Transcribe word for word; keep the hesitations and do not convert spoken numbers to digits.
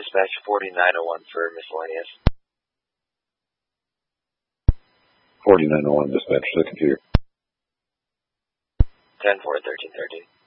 dispatch forty-nine oh one for miscellaneous. forty-nine oh one dispatch, second tier. ten four, thirteen thirty.